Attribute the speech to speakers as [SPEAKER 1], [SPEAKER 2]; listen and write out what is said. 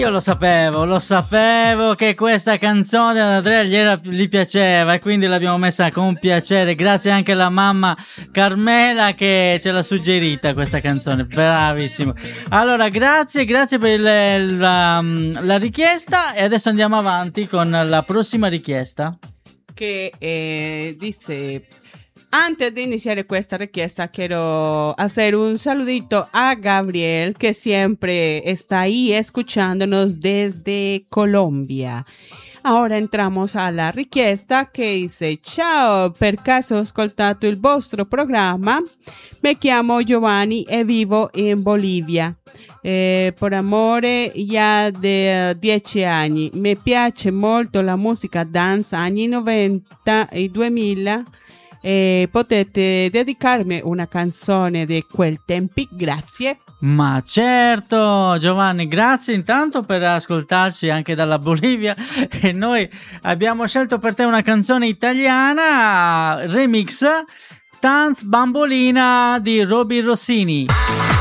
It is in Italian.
[SPEAKER 1] Io lo sapevo che questa canzone ad Andrea gli piaceva e quindi l'abbiamo messa con piacere. Grazie anche alla mamma Carmela che ce l'ha suggerita questa canzone, bravissimo. Allora, grazie per la richiesta e adesso andiamo avanti con la prossima richiesta.
[SPEAKER 2] Que dice... Antes de iniciar esta richiesta, quiero hacer un saludito a Gabriel, que siempre está ahí escuchándonos desde Colombia. Ora entriamo alla richiesta che dice: ciao, per caso ho ascoltato il vostro programma, mi chiamo Giovanni e vivo in Bolivia. Por amore ya de 10 anni. Mi piace molto la musica dance anni 90 e 2000. Potete dedicarmi una canzone di quel tempi, grazie.
[SPEAKER 1] Ma certo, Giovanni, grazie intanto per ascoltarci anche dalla Bolivia e noi abbiamo scelto per te una canzone italiana remix Tanz Bambolina di Robby Rossini.